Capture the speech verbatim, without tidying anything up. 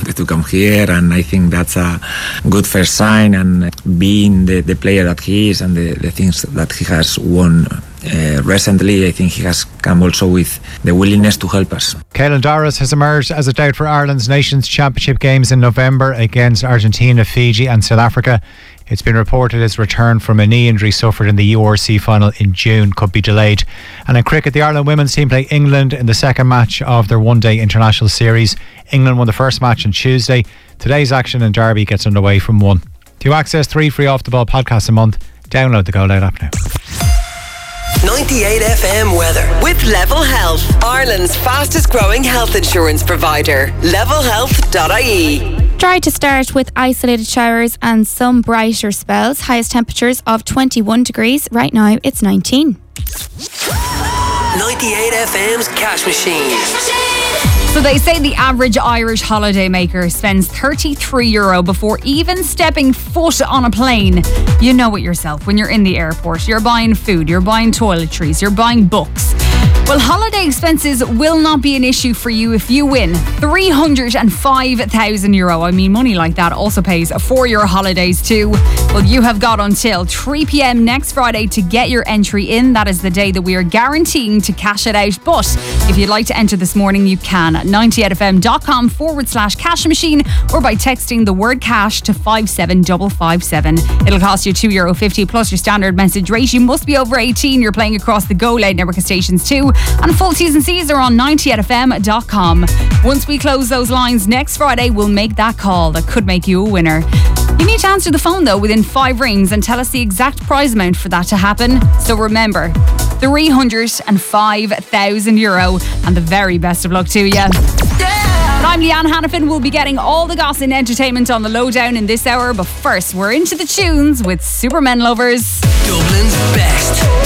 to come here, and I think that's a good first sign. And being the, the player that he is and the, the things that he has won uh, recently, I think he has come also with the willingness to help us. Caelan Doris has emerged as a doubt for Ireland's Nations Championship games in November against Argentina, Fiji and South Africa. It's been reported his return from a knee injury suffered in the U R C final in June could be delayed. And in cricket, the Ireland women's team play England in the second match of their one-day international series. England won the first match on Tuesday. Today's action in Derby gets underway from one. To access three free Off The Ball podcasts a month, download the Go Loud app now. ninety-eight F M weather with Level Health, Ireland's fastest growing health insurance provider. level health dot I E. Dry to start with isolated showers and some brighter spells. Highest temperatures of twenty-one degrees. Right now it's nineteen. ninety-eight F M's Cash Machine. So they say the average Irish holidaymaker spends thirty-three euro before even stepping foot on a plane. You know it yourself when you're in the airport. You're buying food, you're buying toiletries, you're buying books. Well, holiday expenses will not be an issue for you if you win three hundred five thousand euro. I mean, money like that also pays for your holidays too. Well, you have got until three p.m. next Friday to get your entry in. That is the day that we are guaranteeing to cash it out. But if you'd like to enter this morning, you can at ninety-eight f m dot com forward slash cash machine or by texting the word cash to five seven five five seven. It'll cost you two euro fifty plus your standard message rate. You must be over eighteen. You're playing across the Go Loud network of stations too. And full T's and C's are on ninety-eight f m dot com. Once we close those lines next Friday, we'll make that call that could make you a winner. You need to answer the phone though within five rings and tell us the exact prize amount for that to happen. So remember, three hundred five thousand euro, and the very best of luck to you. But I'm Leanne Hannafin. We'll be getting all the gossip and entertainment on the lowdown in this hour. But first, we're into the tunes with Supermen Lovers. Dublin's best.